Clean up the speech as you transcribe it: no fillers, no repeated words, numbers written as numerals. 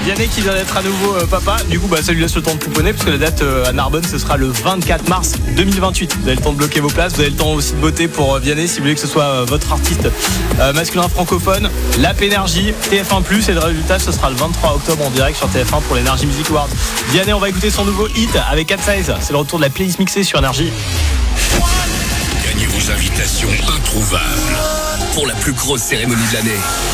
Vianney qui vient d'être à nouveau papa. Du coup, ça lui laisse le temps de pouponner parce que la date à Narbonne, ce sera le 24 mars 2028. Vous avez le temps de bloquer vos places. Vous avez le temps aussi de voter pour Vianney si vous voulez que ce soit votre artiste masculin francophone. L'App Énergie, TF1+, et le résultat, ce sera le 23 octobre en direct sur TF1 pour l'Energy Music Awards. Vianney, on va écouter son nouveau hit avec Capsize. C'est le retour de la playlist mixée sur Énergie. Gagnez vos invitations introuvables pour la plus grosse cérémonie de l'année.